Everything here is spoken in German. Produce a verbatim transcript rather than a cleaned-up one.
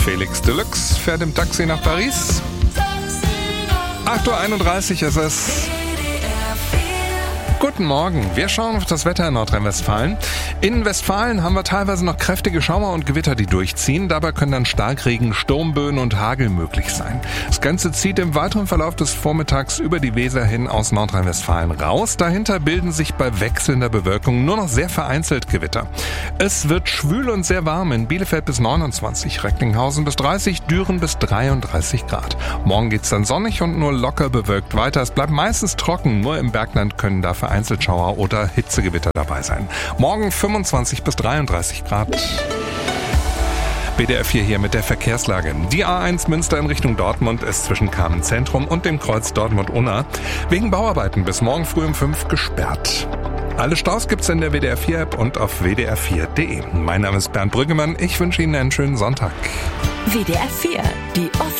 Felix Deluxe fährt im Taxi nach Paris. acht Uhr einunddreißig ist es. Guten Morgen, wir schauen auf das Wetter in Nordrhein-Westfalen. In Westfalen haben wir teilweise noch kräftige Schauer und Gewitter, die durchziehen. Dabei können dann Starkregen, Sturmböen und Hagel möglich sein. Das Ganze zieht im weiteren Verlauf des Vormittags über die Weser hin aus Nordrhein-Westfalen raus. Dahinter bilden sich bei wechselnder Bewölkung nur noch sehr vereinzelt Gewitter. Es wird schwül und sehr warm in Bielefeld bis neunundzwanzig, Recklinghausen bis dreißig, Düren bis dreiunddreißig Grad. Morgen geht's dann sonnig und nur locker bewölkt weiter. Es bleibt meistens trocken, nur im Bergland können da Vereinzeltschauer oder Hitzegewitter dabei sein. Morgen fünfundzwanzig bis dreiunddreißig Grad. B D R vier hier mit der Verkehrslage. Die A eins Münster in Richtung Dortmund ist zwischen Kamen-Zentrum und dem Kreuz Dortmund-Unna wegen Bauarbeiten bis morgen früh um fünf gesperrt. Alle Staus gibt's in der W D R vier App und auf w d r vier punkt d e. Mein Name ist Bernd Brüggemann. Ich wünsche Ihnen einen schönen Sonntag. W D R vier, die